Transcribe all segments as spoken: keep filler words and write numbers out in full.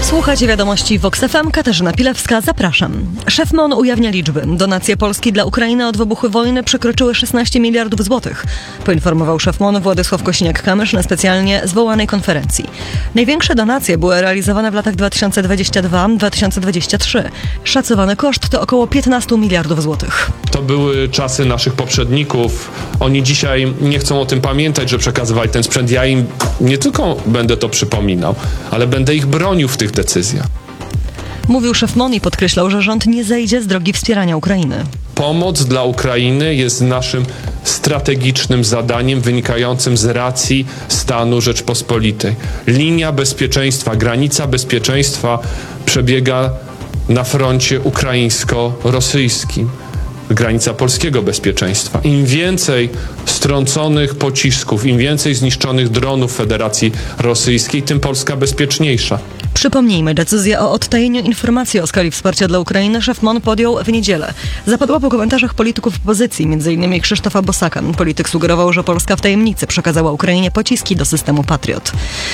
Słuchajcie wiadomości Vox F M, Katarzyna Pilewska, zapraszam. Szef M O N ujawnia liczby. Donacje Polski dla Ukrainy od wybuchu wojny przekroczyły szesnaście miliardów złotych. Poinformował szef M O N Władysław Kosiniak-Kamysz na specjalnie zwołanej konferencji. Największe donacje były realizowane w latach dwa tysiące dwudziestym drugim do dwa tysiące dwudziestego trzeciego. Szacowany koszt to około piętnaście miliardów złotych. To były czasy naszych poprzedników. Oni dzisiaj nie chcą o tym pamiętać, że przekazywali ten sprzęt. Ja im nie tylko będę to przypominał, ale będę ich bronił w tych decyzjach. Mówił szef M O N i podkreślał, że rząd nie zejdzie z drogi wspierania Ukrainy. Pomoc dla Ukrainy jest naszym strategicznym zadaniem wynikającym z racji stanu Rzeczpospolitej. Linia bezpieczeństwa, granica bezpieczeństwa przebiega na froncie ukraińsko-rosyjskim. Granica polskiego bezpieczeństwa. Im więcej strąconych pocisków, im więcej zniszczonych dronów Federacji Rosyjskiej, tym Polska bezpieczniejsza. Przypomnijmy, decyzję o odtajeniu informacji o skali wsparcia dla Ukrainy szef M O N podjął w niedzielę. Zapadła po komentarzach polityków opozycji, między innymi Krzysztofa Bosaka. Polityk sugerował, że Polska w tajemnicy przekazała Ukrainie pociski do systemu Patriot.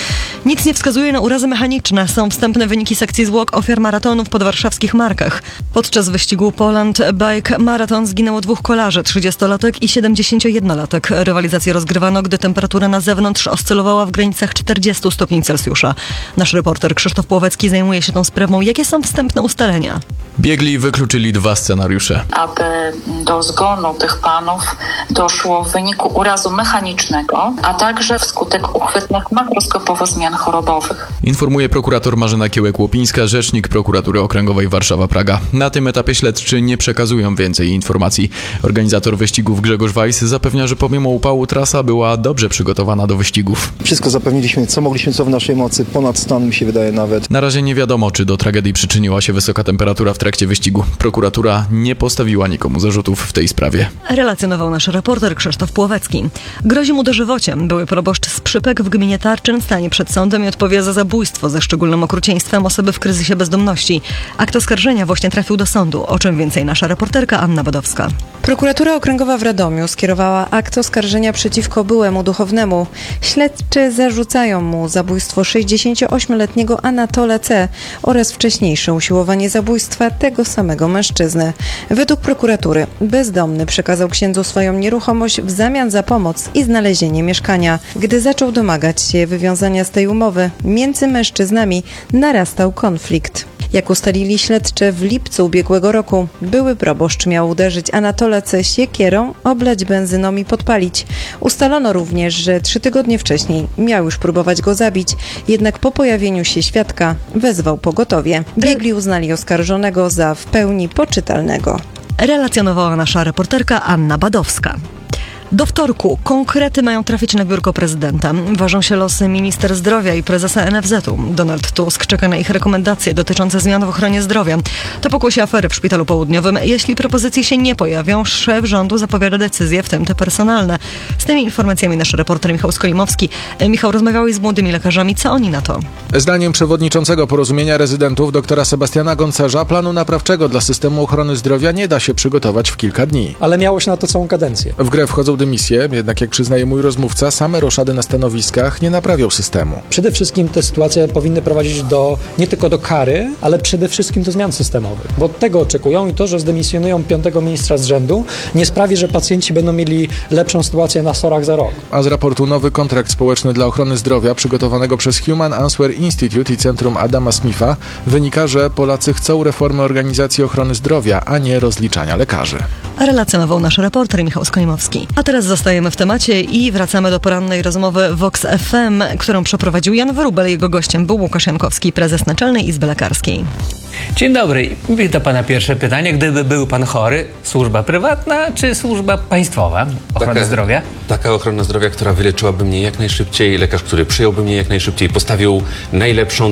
Nic nie wskazuje na urazy mechaniczne. Są wstępne wyniki sekcji zwłok ofiar maratonów pod warszawskich Markach. Podczas wyścigu Poland Bike Marathon zginęło dwóch kolarzy, trzydziestolatek i siedemdziesięciojednolatek. Rywalizację rozgrywano, gdy temperatura na zewnątrz oscylowała w granicach czterdziestu stopni Celsjusza. Nasz reporter Krzysztof Płowecki zajmuje się tą sprawą. Jakie są wstępne ustalenia? Biegli wykluczyli dwa scenariusze. Aby do zgonu tych panów doszło w wyniku urazu mechanicznego, a także wskutek uchwytnych makroskopowo zmian chorobowych. Informuje prokurator Marzena Kiełek-Łopińska, rzecznik Prokuratury Okręgowej Warszawa-Praga. Na tym etapie śledczy nie przekazują więcej informacji. Organizator wyścigów Grzegorz Weiss zapewnia, że pomimo upału trasa była dobrze przygotowana do wyścigów. Wszystko zapewniliśmy, co mogliśmy, co w naszej mocy, ponad stan mi się wydaje nawet. Na razie nie wiadomo, czy do tragedii przyczyniła się wysoka temperatura w trakcie wyścigu. Prokuratura nie postawiła nikomu zarzutów w tej sprawie. Relacjonował nasz reporter Krzysztof Płowecki. Grozi mu dożywociem. Były proboszcz z Przypek w gminie Tarczyn stanie przed sądem i odpowie za zabójstwo ze szczególnym okrucieństwem osoby w kryzysie bezdomności. Akt oskarżenia właśnie trafił do sądu. O czym więcej nasza reporterka Anna Badowska. Prokuratura Okręgowa w Radomiu skierowała akt oskarżenia przeciwko byłemu duchownemu. Śledczy zarzucają mu zabójstwo sześćdziesięcioośmioletniego Anatola C. oraz wcześniejsze usiłowanie zabójstwa tego samego mężczyzny. Według prokuratury bezdomny przekazał księdzu swoją nieruchomość w zamian za pomoc i znalezienie mieszkania. Gdy zaczął domagać się wywiązania z tej umowy, między mężczyznami narastał konflikt. Jak ustalili śledczy, w lipcu ubiegłego roku były proboszcz miał uderzyć Anatola C. siekierą, oblać benzyną i podpalić. Ustalono również, że trzy tygodnie wcześniej miał już próbować go zabić, jednak po pojawieniu się świadka wezwał pogotowie. Biegli uznali oskarżonego za w pełni poczytalnego. Relacjonowała nasza reporterka Anna Badowska. Do wtorku konkrety mają trafić na biurko prezydenta. Ważą się losy minister zdrowia i prezesa N F Z u. Donald Tusk czeka na ich rekomendacje dotyczące zmian w ochronie zdrowia. To pokłosie afery w Szpitalu Południowym. Jeśli propozycje się nie pojawią, szef rządu zapowiada decyzje, w tym te personalne. Z tymi informacjami nasz reporter Michał Skolimowski. Michał, rozmawiałeś z młodymi lekarzami. Co oni na to? Zdaniem przewodniczącego Porozumienia Rezydentów doktora Sebastiana Goncerza planu naprawczego dla systemu ochrony zdrowia nie da się przygotować w kilka dni. Ale miało się na to całą kadencję. W grę wchodzą dymisje, jednak jak przyznaje mój rozmówca, same roszady na stanowiskach nie naprawią systemu. Przede wszystkim te sytuacje powinny prowadzić do, nie tylko do kary, ale przede wszystkim do zmian systemowych. Bo tego oczekują i to, że zdemisjonują piątego ministra z rzędu, nie sprawi, że pacjenci będą mieli lepszą sytuację na sorach za rok. A z raportu Nowy kontrakt społeczny dla ochrony zdrowia przygotowanego przez Human Answer Institute i Centrum Adama Smitha wynika, że Polacy chcą reformy organizacji ochrony zdrowia, a nie rozliczania lekarzy. Relacjonował nasz reporter Michał Skolimowski. A teraz zostajemy w temacie i wracamy do porannej rozmowy Vox F M, którą przeprowadził Jan Wróbel. Jego gościem był Łukasz Jankowski, prezes Naczelnej Izby Lekarskiej. Dzień dobry. Mówię do pana pierwsze pytanie. Gdyby był pan chory, służba prywatna czy służba państwowa ochrony taka, zdrowia? Taka ochrona zdrowia, która wyleczyłaby mnie jak najszybciej, lekarz, który przyjąłby mnie jak najszybciej, postawił najlepszą